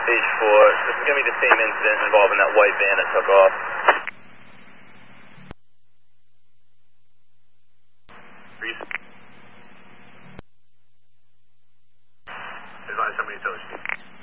Page 4, this is going to be the same incident involving that white van that took off. Advise how many toes.